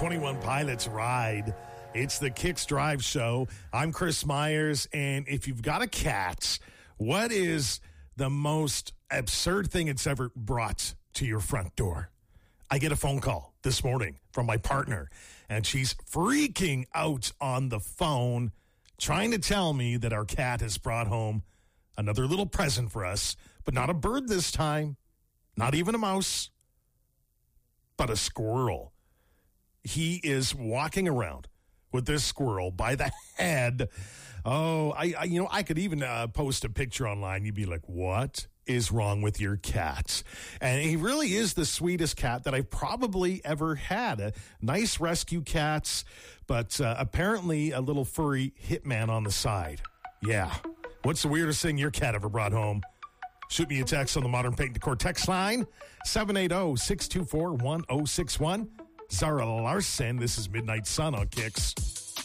21 Pilots Ride. It's the Kicks Drive Show. I'm Chris Myers, and if you've got a cat, what is the most absurd thing it's ever brought to your front door? I get a phone call this morning from my partner, and she's freaking out on the phone, trying to tell me that our cat has brought home another little present for us, but not a bird this time, not even a mouse, but a squirrel. He is walking around with this squirrel by the head. Oh, I could even post a picture online. You'd be like, what is wrong with your cat? And he really is the sweetest cat that I've probably ever had. A nice rescue cat, but apparently a little furry hitman on the side. Yeah. What's the weirdest thing your cat ever brought home? Shoot me a text on the Modern Paint Decor text line, 780-624-1061. Zara Larson, this is Midnight Sun on Kicks.